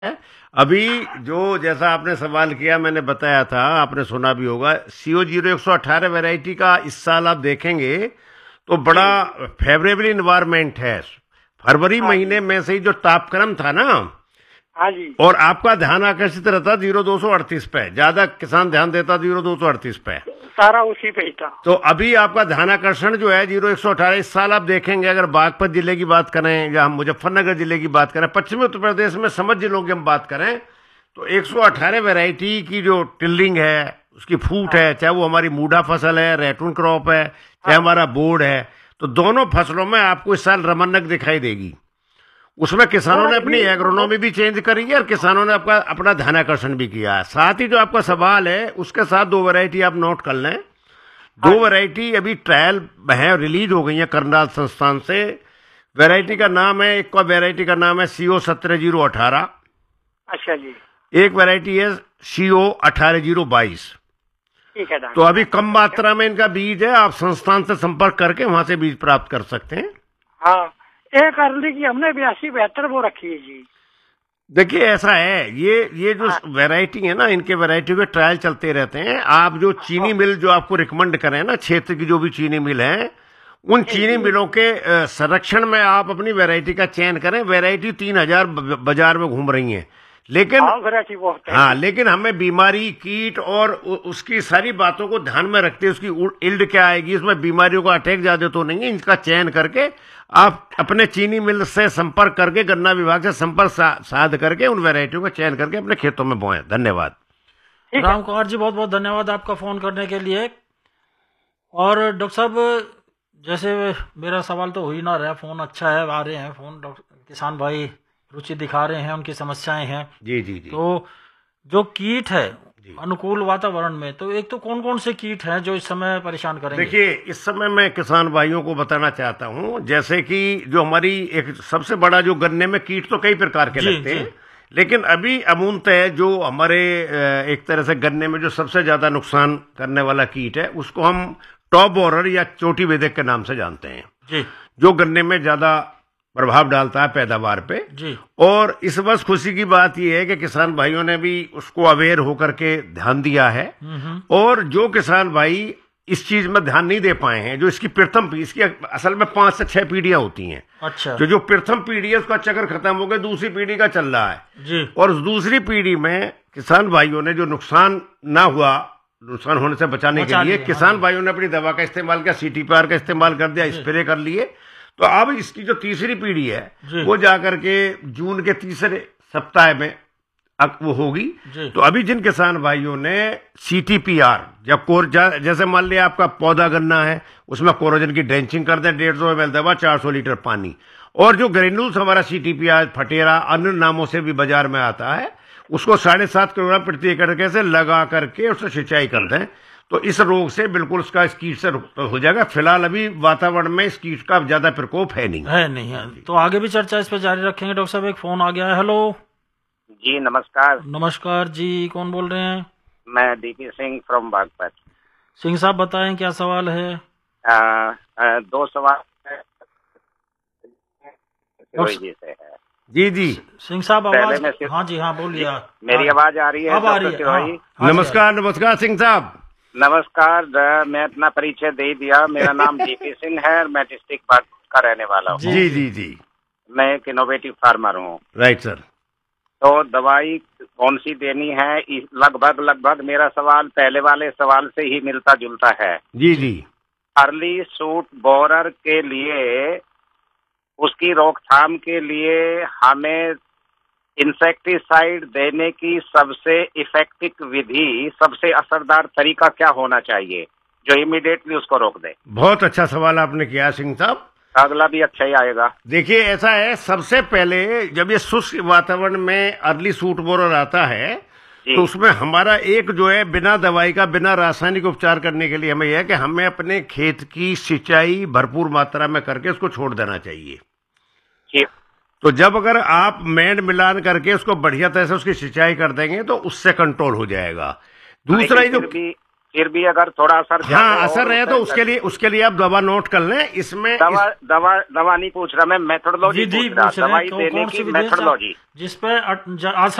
है। अभी जो जैसा आपने सवाल किया मैंने बताया था, आपने सुना भी होगा, CO0118 वैरायटी का इस साल आप देखेंगे तो बड़ा जी। फेवरेबल इन्वायरमेंट है। फरवरी हाँ महीने जी। में से ही जो तापक्रम था ना, हाँ जी। और आपका ध्यान आकर्षित रहता 0238 पे, ज्यादा किसान ध्यान देता 0238 पे। सारा उसी पे ही था। तो अभी आपका ध्यानाकर्षण जो है 0118, इस साल आप देखेंगे, अगर बागपत जिले की बात करें या हम मुजफ्फरनगर जिले की बात करें, पश्चिमी उत्तर प्रदेश में समझ जिलों की हम बात करें, तो 118 वैरायटी की जो टिल्लिंग है, उसकी फूट हाँ है, चाहे वो हमारी मूढ़ा फसल है, रैटून क्रॉप है, चाहे हाँ। हमारा बोर्ड है, तो दोनों फसलों में आपको इस साल रमन्नक दिखाई देगी। उसमें किसानों और ने अपनी ये एग्रोनॉमी भी चेंज करी है और किसानों ने आपका अपना ध्यानाकर्षण भी किया है। साथ ही जो आपका सवाल है उसके साथ दो वैरायटी आप नोट कर लें। हाँ दो जी। वैरायटी अभी ट्रायल है, रिलीज हो गई है करनाल संस्थान से। वैरायटी का नाम है, एक का वैरायटी का नाम है CO17018, अच्छा जी। एक वैरायटी है CO18022। ठीक है तो डॉक्टर अभी साहब, कम ठीक है। मात्रा में इनका बीज है, आप संस्थान से संपर्क करके वहां से बीज प्राप्त कर सकते हैं। हाँ, एक अरली की हमने 82-72 वो रखी है जी। देखिए ऐसा है, ये जो हाँ वैरायटी है ना, इनके वैरायटी के ट्रायल चलते रहते हैं। आप जो चीनी हाँ, मिल जो आपको रिकमेंड करें ना, क्षेत्र की जो भी चीनी मिल है, उन जी चीनी जी। मिलों के संरक्षण में आप अपनी वैरायटी का चयन करें। वैरायटी 3000 बाजार में घूम रही हैं, लेकिन हाँ, वैरायटी बहुत है हाँ, जी। लेकिन हमें बीमारी, कीट और उसकी सारी बातों को ध्यान में रखते हुए, उसकी इल्ड क्या आएगी, उसमें बीमारियों का अटैक ज्यादा तो नहीं है, इनका चयन करके आप अपने चीनी मिल से संपर्क करके, गन्ना विभाग से संपर्क साध करके उन वैरायटियों का चयन करके अपने खेतों में बोएं। धन्यवाद। ठीक है। राम कुमार जी, बहुत बहुत धन्यवाद आपका फ़ोन करने के लिए। और डॉक्टर साहब, जैसे मेरा सवाल तो हो ही ना रहा, फ़ोन अच्छा है, आ रहे हैं फ़ोन, किसान भाई रुचि दिखा रहे हैं, उनकी समस्याएं हैं। जी जी जी तो जो कीट है जी। अनुकूल वातावरण में, तो एक तो कौन कौन से कीट हैं जो इस समय परेशान करेंगे? देखिए, इस समय मैं किसान भाइयों को बताना चाहता हूं, जैसे कि जो हमारी एक सबसे बड़ा जो गन्ने में कीट तो कई प्रकार के जी लगते जी। हैं, लेकिन अभी अमूनतः जो हमारे एक तरह से गन्ने में जो सबसे ज्यादा नुकसान करने वाला कीट है, उसको हम टॉप बोरर या चोटी बेधक के नाम से जानते हैं, जी जो गन्ने में ज्यादा प्रभाव डालता है पैदावार पे। जी। और इस वर्ष खुशी की बात यह है कि किसान भाइयों ने भी उसको अवेयर होकर के ध्यान दिया है। और जो किसान भाई इस चीज में ध्यान नहीं दे पाए हैं, जो इसकी प्रथम इसकी असल में 5 से 6 पीढ़ियां होती हैं, अच्छा। जो जो प्रथम पीढ़ी है उसका चक्कर खत्म हो गया, दूसरी पीढ़ी का चल रहा है। जी और उस दूसरी पीढ़ी में किसान भाइयों ने जो नुकसान ना हुआ, नुकसान होने से बचाने बचा के लिए लिए, किसान हाँ भाइयों ने अपनी दवा का इस्तेमाल किया, CTPR का इस्तेमाल कर दिया, स्प्रे कर लिए। तो अब इसकी जो तीसरी पीढ़ी है जी वो जाकर के जून के तीसरे सप्ताह में वो होगी। जी। तो अभी जिन किसान भाइयों ने CTPR या जैसे मान लिया आपका पौधा गन्ना है, उसमें कोरोजन की ड्रेंचिंग कर दें, 150 ml दवा, 400 लीटर पानी, और जो ग्रेन्यूल्स हमारा CTPR फटेरा अन्य नामों से भी बाजार में आता है, उसको 7.5 किलोग्राम प्रति एकड़ के से लगा करके उससे सिंचाई कर दें, तो इस रोग से बिल्कुल उसका, इस कीट से हो जाएगा। फिलहाल अभी वातावरण में इस कीट का ज्यादा प्रकोप है नहीं। है नहीं है, तो आगे भी चर्चा इस पर जारी रखेंगे। डॉक्टर साहब, एक फोन आ गया है। हेलो। जी नमस्कार। नमस्कार जी, कौन बोल रहे हैं? मैं DP सिंह फ्रॉम बागपत। सिंह साहब बताएं, क्या सवाल है? दो सवाल डॉक्टर जी से है। जी जी। सिंह साहब पहले आवाज, मैं हाँ जी हाँ बोलिए। मेरी आवाज आ रही है? अब आ रही है, हाँ, हाँ जी, नमस्कार नमस्कार सिंह साहब। नमस्कार। मैं अपना परिचय दे दिया। मेरा नाम DP सिंह है और मैं डिस्ट्रिक्ट बागपत का रहने वाला हूँ। जी जी जी। मैं एक इनोवेटिव फार्मर हूँ। Right sir. तो दवाई कौन सी देनी है, लगभग मेरा सवाल पहले वाले सवाल से ही मिलता जुलता है। जी जी। अर्ली सूट बोरर के लिए, उसकी रोकथाम के लिए हमें इंसेक्टिसाइड देने की सबसे इफेक्टिव विधि, सबसे असरदार तरीका क्या होना चाहिए जो इमीडिएटली उसको रोक दे? बहुत अच्छा सवाल आपने किया सिंह साहब। अगला भी अच्छा ही आएगा। देखिए ऐसा है, सबसे पहले जब ये शुष्क वातावरण में अर्ली सूट बोरर आता है, तो उसमें हमारा एक जो है, बिना दवाई का, बिना रासायनिक उपचार करने के लिए हमें यह है कि हमें अपने खेत की सिंचाई भरपूर मात्रा में करके उसको छोड़ देना चाहिए। तो जब अगर आप मेंढ मिलान करके उसको बढ़िया तरह से उसकी सिंचाई कर देंगे तो उससे कंट्रोल हो जाएगा। दूसरा ही जो फिर भी अगर थोड़ा असर हाँ असर रहे तो उसके लिए आप दवा नोट कर लें। इसमें दवा नहीं पूछ रहा मैं, मेथोडोलॉजी विधि पूछ रहा, पूछ रहे दवाई हैं देने कौन सी की विधि है मेथोडोलॉजी जिसपे